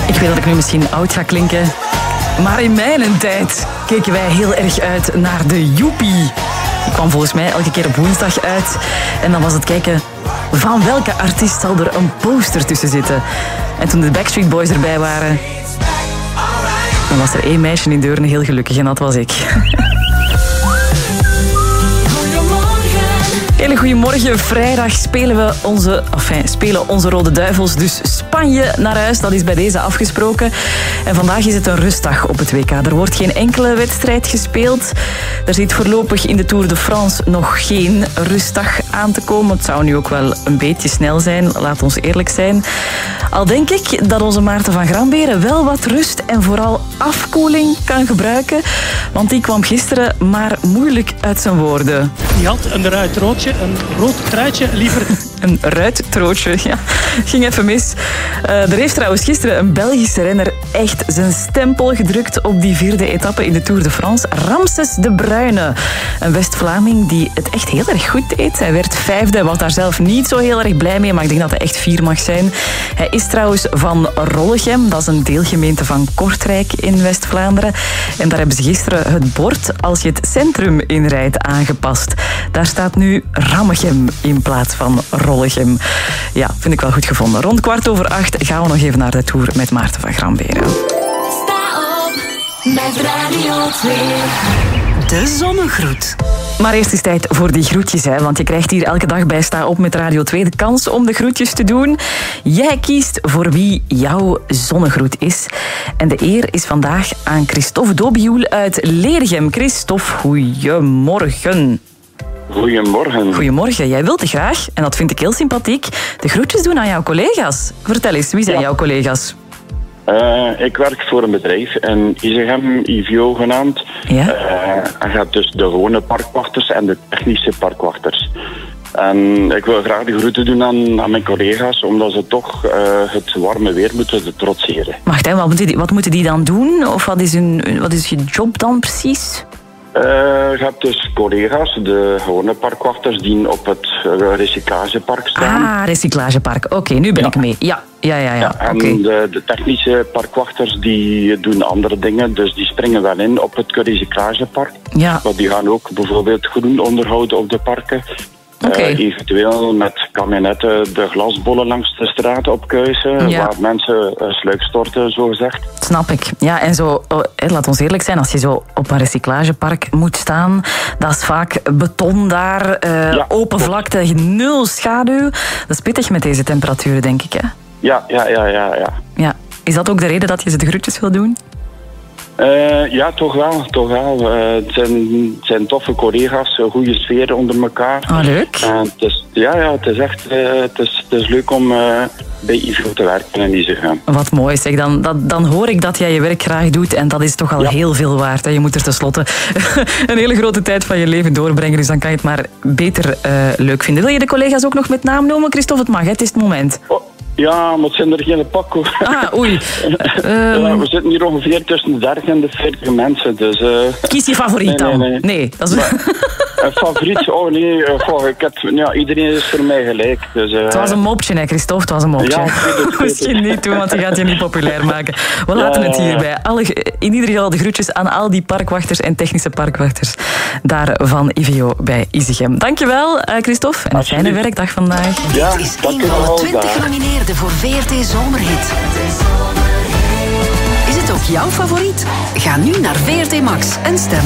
Ik weet dat ik nu misschien oud ga klinken, maar in mijn tijd keken wij heel erg uit naar de Joepie. Die kwam volgens mij elke keer op woensdag uit. En dan was het kijken van welke artiest zal er een poster tussen zitten. En toen de Backstreet Boys erbij waren, dan was er één meisje in Deurne heel gelukkig en dat was ik. Hele goedemorgen. Vrijdag spelen onze Rode Duivels dus Spanje naar huis. Dat is bij deze afgesproken. En vandaag is het een rustdag op het WK. Er wordt geen enkele wedstrijd gespeeld. Er zit voorlopig in de Tour de France nog geen rustdag aan te komen. Het zou nu ook wel een beetje snel zijn, laat ons eerlijk zijn. Al denk ik dat onze Maarten van Gramberen wel wat rust en vooral afkoeling kan gebruiken. Want die kwam gisteren maar moeilijk uit zijn woorden. Die had een ruitroodje, een rood truitje liever. Een ruittrootje, ja. Ging even mis. Er heeft trouwens gisteren een Belgische renner echt zijn stempel gedrukt op die 4e etappe in de Tour de France. Ramses de Bruyne. Een West-Vlaming die het echt heel erg goed deed. Hij werd 5e, was daar zelf niet zo heel erg blij mee, maar ik denk dat hij echt 4 mag zijn. Hij is trouwens van Rollegem. Dat is een deelgemeente van Kortrijk in West-Vlaanderen. En daar hebben ze gisteren het bord als je het centrum inrijdt aangepast. Daar staat nu Rammegem in plaats van Rollegem. Ja, vind ik wel goed gevonden. Rond 7:15 gaan we nog even naar de Tour met Maarten van Gramberen. Sta op met Radio 2. De zonnegroet. Maar eerst is tijd voor die groetjes, hè, want je krijgt hier elke dag bij Sta op met Radio 2 de kans om de groetjes te doen. Jij kiest voor wie jouw zonnegroet is. En de eer is vandaag aan Christophe Dobioul uit Leergem. Christophe, goeiemorgen. Goedemorgen. Goedemorgen. Jij wilt graag, en dat vind ik heel sympathiek, de groetjes doen aan jouw collega's. Vertel eens, wie zijn jouw collega's? Ik werk voor een bedrijf in Isegem, IVO genaamd. Ja? Hij gaat dus de gewone parkwachters en de technische parkwachters. En ik wil graag de groeten doen aan mijn collega's, omdat ze toch het warme weer moeten trotseren. Wacht, hè, wat moeten die dan doen? Of wat is je job dan precies? Je hebt dus collega's, de gewone parkwachters, die op het recyclagepark staan. Ah, recyclagepark. Oké, nu ben ik mee. Ja. En okay. de technische parkwachters die doen andere dingen, dus die springen wel in op het recyclagepark. Ja. Maar die gaan ook bijvoorbeeld groen onderhouden op de parken. Okay. Eventueel met kabinetten de glasbollen langs de straat opkuisen, waar mensen sluik storten, zo gezegd. Snap ik. Ja, en zo, laat ons eerlijk zijn, als je zo op een recyclagepark moet staan, dat is vaak beton daar, open vlakte, 0 schaduw. Dat is pittig met deze temperaturen, denk ik, hè? Ja. Is dat ook de reden dat je ze de groetjes wil doen? Ja, toch wel. Het zijn toffe collega's, een goede sfeer onder elkaar. Oh, leuk. Het is echt het is leuk om bij IVO te werken en die ze gaan. Wat mooi, zeg. Dan hoor ik dat jij je werk graag doet en dat is toch al heel veel waard. Hè. Je moet er tenslotte een hele grote tijd van je leven doorbrengen, dus dan kan je het maar beter leuk vinden. Wil je de collega's ook nog met naam noemen, Christophe? Het mag, het is het moment. Ja, maar het zijn er geen pak hoor. Ah, oei. We zitten hier ongeveer tussen de 30 en de 40 mensen. Dus, kies je favoriet dan? Nee, dat is... Een favoriet? Oh nee, iedereen is voor mij gelijk. Dus, het was een mopje, hè, Christophe? Het was een mopje. Ja, misschien niet doen, want die gaat je niet populair maken. We laten het hierbij. In ieder geval de groetjes aan al die parkwachters en technische parkwachters daar van IVO bij Isegem. Dankjewel, Christophe. En een fijne werkdag vandaag. Ja, Dit is een van de 20 genomineerden voor VRT Zomerhit. Is het ook jouw favoriet? Ga nu naar VRT Max en stem.